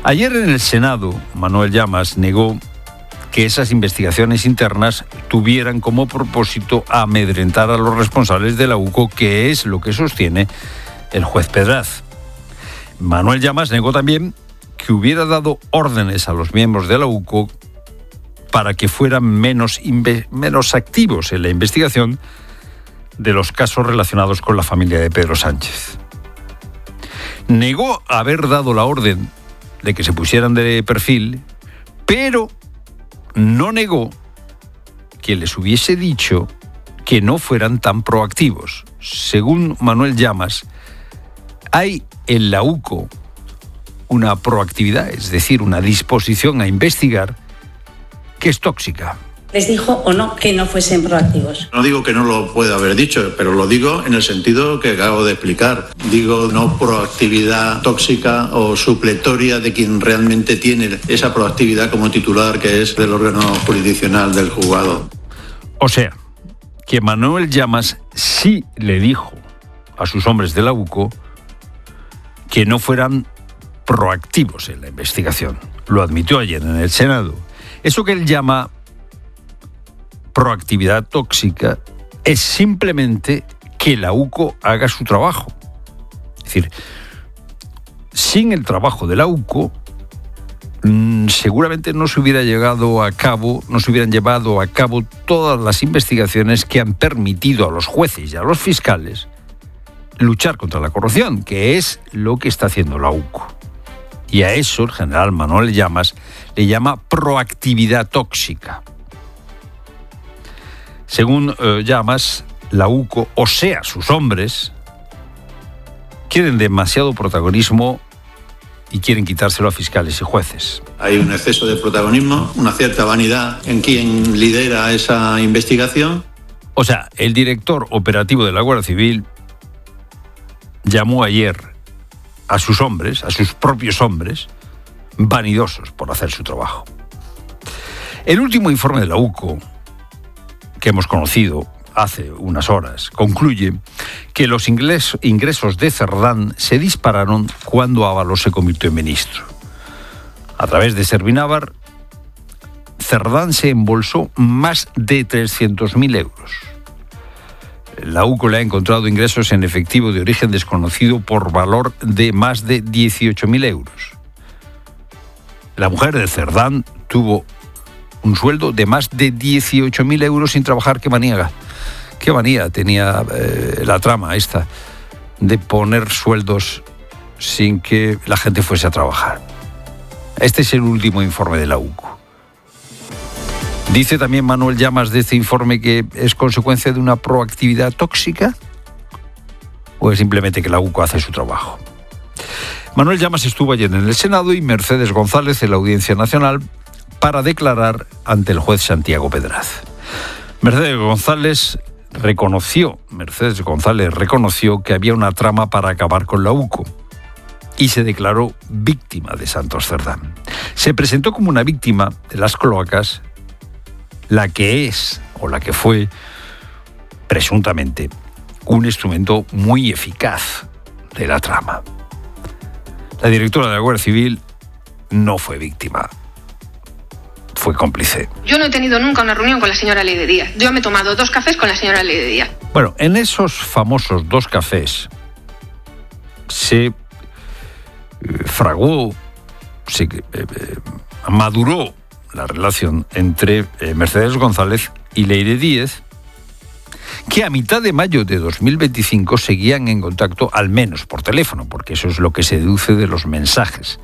Ayer en el Senado, Manuel Llamas negó que esas investigaciones internas tuvieran como propósito amedrentar a los responsables de la UCO, que es lo que sostiene el juez Pedraz. Manuel Llamas negó también que hubiera dado órdenes a los miembros de la UCO para que fueran menos activos en la investigación de los casos relacionados con la familia de Pedro Sánchez. Negó haber dado la orden de que se pusieran de perfil, pero no negó que les hubiese dicho que no fueran tan proactivos. Según Manuel Llamas, hay en la UCO una proactividad, es decir, una disposición a investigar que es tóxica. ¿Les dijo o no que no fuesen proactivos? No digo que no lo pueda haber dicho, pero lo digo en el sentido que acabo de explicar. Digo no proactividad tóxica o supletoria de quien realmente tiene esa proactividad como titular, que es del órgano jurisdiccional del juzgado. O sea, que Manuel Llamas sí le dijo a sus hombres de la UCO que no fueran proactivos en la investigación. Lo admitió ayer en el Senado. Eso que él llama proactividad tóxica es simplemente que la UCO haga su trabajo. Es decir, sin el trabajo de la UCO, seguramente no se hubieran llevado a cabo todas las investigaciones que han permitido a los jueces y a los fiscales luchar contra la corrupción, que es lo que está haciendo la UCO. Y a eso el general Manuel Llamas le llama proactividad tóxica. Según Llamas, la UCO, o sea, sus hombres, quieren demasiado protagonismo y quieren quitárselo a fiscales y jueces. Hay un exceso de protagonismo, una cierta vanidad en quien lidera esa investigación. O sea, el director operativo de la Guardia Civil llamó ayer a sus hombres, a sus propios hombres, vanidosos por hacer su trabajo. El último informe de la UCO, que hemos conocido hace unas horas, concluye que los ingresos de Cerdán se dispararon cuando Ábalos se convirtió en ministro. A través de Servinávar, Cerdán se embolsó más de 300.000 euros. La UCO le ha encontrado ingresos en efectivo de origen desconocido por valor de más de 18.000 euros. La mujer de Cerdán tuvo un sueldo de más de 18.000 euros sin trabajar. ¡Qué manía! ¡Qué manía tenía la trama esta de poner sueldos sin que la gente fuese a trabajar! Este es el último informe de la UCO. Dice también Manuel Llamas de este informe que es consecuencia de una proactividad tóxica, o es simplemente que la UCO hace su trabajo. Manuel Llamas estuvo ayer en el Senado y Mercedes González en la Audiencia Nacional para declarar ante el juez Santiago Pedraz. Mercedes González reconoció que había una trama para acabar con la UCO y se declaró víctima de Santos Cerdán. Se presentó como una víctima de las cloacas, la que es, o la que fue, presuntamente, un instrumento muy eficaz de la trama. La directora de la Guardia Civil no fue víctima, fue cómplice. Yo no he tenido nunca una reunión con la señora Leire Díaz. Yo me he tomado 2 cafés con la señora Leire Díaz. Bueno, en esos famosos 2 cafés se fraguó, se maduró la relación entre Mercedes González y Leire Díaz, que a mitad de mayo de 2025 seguían en contacto, al menos por teléfono, porque eso es lo que se deduce de los mensajes.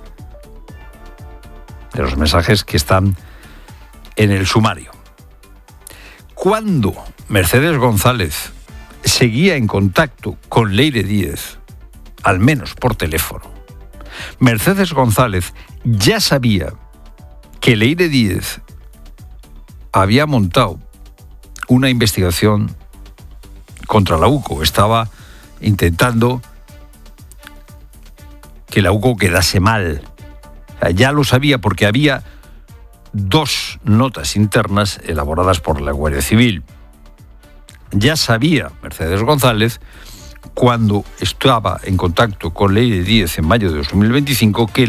De los mensajes que están en el sumario. Cuando Mercedes González seguía en contacto con Leire Díaz, al menos por teléfono, Mercedes González ya sabía que Leire Díaz había montado una investigación contra la UCO. Estaba intentando que la UCO quedase mal. Ya lo sabía porque había 2 notas internas elaboradas por la Guardia Civil. Ya sabía Mercedes González, cuando estaba en contacto con Leire Díaz en mayo de 2025, que